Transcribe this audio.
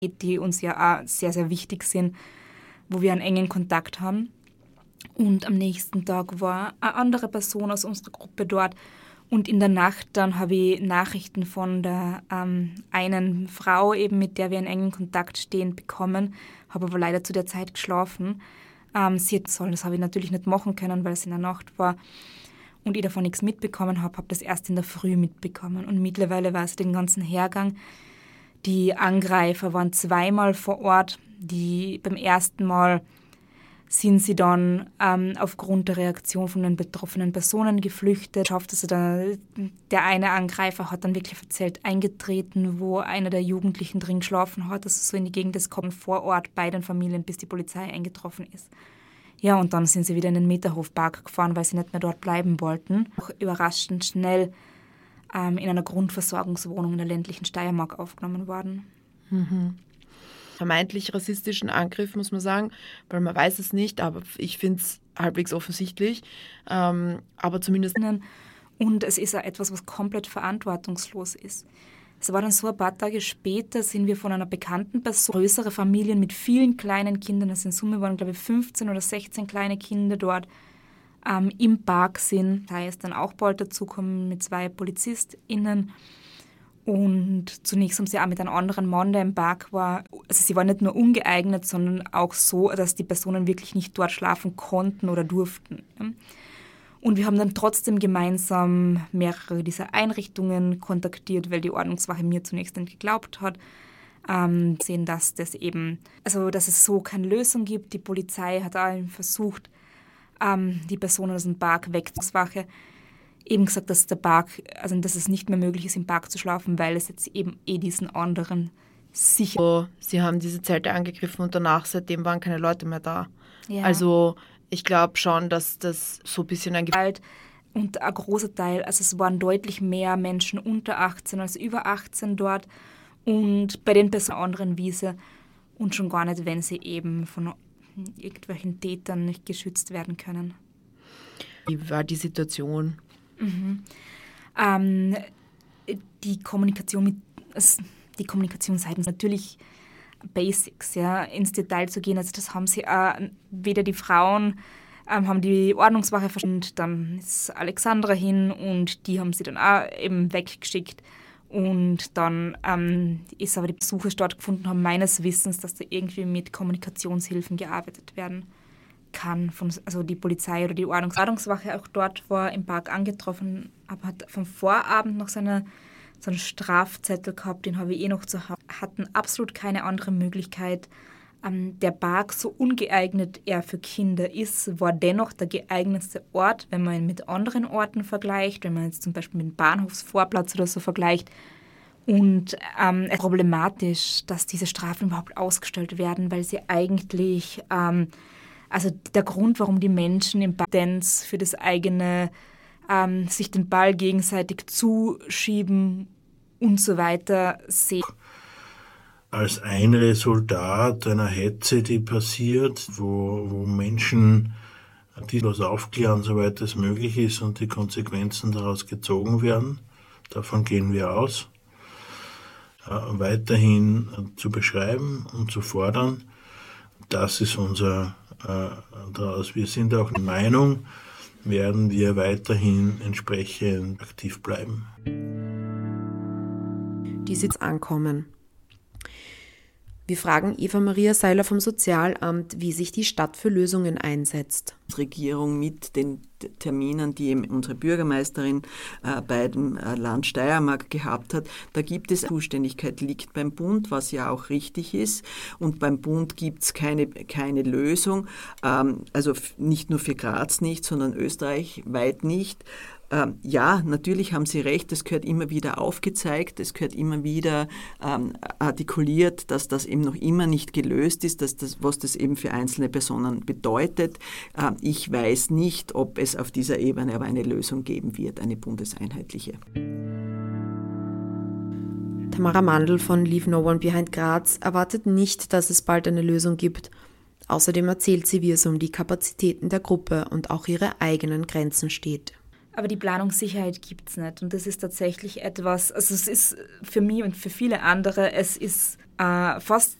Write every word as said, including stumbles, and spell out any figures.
die uns ja auch sehr, sehr wichtig sind, wo wir einen engen Kontakt haben. Und am nächsten Tag war eine andere Person aus unserer Gruppe dort. Und in der Nacht dann habe ich Nachrichten von der ähm, einen Frau, eben mit der wir in engen Kontakt stehen, bekommen. Habe aber leider zu der Zeit geschlafen. Ähm, sie hat sollen, das habe ich natürlich nicht machen können, weil es in der Nacht war. Und ich davon nichts mitbekommen habe, habe das erst in der Früh mitbekommen. Und mittlerweile weiß ich den ganzen Hergang. Die Angreifer waren zweimal vor Ort. Die beim ersten Mal sind sie dann ähm, aufgrund der Reaktion von den betroffenen Personen geflüchtet. Schafft also der, der eine Angreifer hat dann wirklich erzählt, eingetreten, wo einer der Jugendlichen drin geschlafen hat. Also so in die Gegend des Kommen vor Ort bei den Familien, bis die Polizei eingetroffen ist. Ja, und dann sind sie wieder in den Meterhofpark gefahren, weil sie nicht mehr dort bleiben wollten. Auch überraschend schnell ähm, in einer Grundversorgungswohnung in der ländlichen Steiermark aufgenommen worden. Mhm. Vermeintlich rassistischen Angriff, muss man sagen, weil man weiß es nicht, aber ich finde es halbwegs offensichtlich. Ähm, aber zumindest... Und es ist auch etwas, was komplett verantwortungslos ist. Es war dann so, ein paar Tage später sind wir von einer bekannten Person, größere Familien mit vielen kleinen Kindern, also in Summe waren, glaube ich, fünfzehn oder sechzehn kleine Kinder dort, ähm, im Park sind. Da ist dann auch bald dazugekommen mit zwei PolizistInnen. Und zunächst haben sie auch mit einem anderen Mann, der im Park war, also sie war nicht nur ungeeignet, sondern auch so, dass die Personen wirklich nicht dort schlafen konnten oder durften. Und wir haben dann trotzdem gemeinsam mehrere dieser Einrichtungen kontaktiert, weil die Ordnungswache mir zunächst nicht geglaubt hat. Ähm, sehen, dass das eben, also dass es so keine Lösung gibt. Die Polizei hat auch versucht, ähm, die Personen aus dem Park wegzuwache. Eben gesagt, dass der Park, also dass es nicht mehr möglich ist, im Park zu schlafen, weil es jetzt eben eh diesen anderen sicher... So, sie haben diese Zelte angegriffen und danach, seitdem waren keine Leute mehr da. Ja. Also ich glaube schon, dass das so ein bisschen ein Gewalt und ein großer Teil, also es waren deutlich mehr Menschen unter achtzehn als über achtzehn dort und bei den Personen anderen Wiese und schon gar nicht, wenn sie eben von irgendwelchen Tätern nicht geschützt werden können. Wie war die Situation? Mhm. Ähm, die Kommunikation mit, also die Kommunikation seitens natürlich Basics, ja, ins Detail zu gehen. Also das haben sie auch, weder die Frauen ähm, haben die Ordnungswache verstanden, dann ist Alexandra hin und die haben sie dann auch eben weggeschickt. Und dann ähm, ist aber die Besuche stattgefunden haben, meines Wissens, dass da irgendwie mit Kommunikationshilfen gearbeitet werden kann. Von, also die Polizei oder die Ordnungs- Ordnungswache auch dort war im Park angetroffen, aber hat vom Vorabend noch seine, so einen Strafzettel gehabt, den habe ich eh noch zu Hause. Hatten absolut keine andere Möglichkeit. Ähm, der Park, so ungeeignet er für Kinder ist, war dennoch der geeignetste Ort, wenn man ihn mit anderen Orten vergleicht, wenn man jetzt zum Beispiel mit dem Bahnhofsvorplatz oder so vergleicht. Und ähm, es ist problematisch, dass diese Strafen überhaupt ausgestellt werden, weil sie eigentlich... Ähm, Also der Grund, warum die Menschen im Tendenz für das eigene, ähm, sich den Ball gegenseitig zuschieben und so weiter sehen. Als ein Resultat einer Hetze, die passiert, wo, wo Menschen die was aufklären, soweit es möglich ist und die Konsequenzen daraus gezogen werden. Davon gehen wir aus. Äh, weiterhin zu beschreiben und zu fordern, das ist unser daraus. Wir sind auch der Meinung, werden wir weiterhin entsprechend aktiv bleiben. Die jetzt ankommen. Wir fragen Eva-Maria Seiler vom Sozialamt, wie sich die Stadt für Lösungen einsetzt. Die Regierung mit den Terminen, die eben unsere Bürgermeisterin äh, bei dem äh, Land Steiermark gehabt hat, da gibt es Zuständigkeit, liegt beim Bund, was ja auch richtig ist. Und beim Bund gibt es keine, keine Lösung, ähm, also f- nicht nur für Graz nicht, sondern österreichweit nicht. Ähm, ja, natürlich haben Sie recht, es gehört immer wieder aufgezeigt, es gehört immer wieder ähm, artikuliert, dass das eben noch immer nicht gelöst ist, dass das, was das eben für einzelne Personen bedeutet. Ähm, ich weiß nicht, ob es auf dieser Ebene aber eine Lösung geben wird, eine bundeseinheitliche. Tamara Mandl von Leave No One Behind Graz erwartet nicht, dass es bald eine Lösung gibt. Außerdem erzählt sie, wie es um die Kapazitäten der Gruppe und auch ihre eigenen Grenzen steht. Aber die Planungssicherheit gibt es nicht. Und das ist tatsächlich etwas, also es ist für mich und für viele andere, es ist äh, fast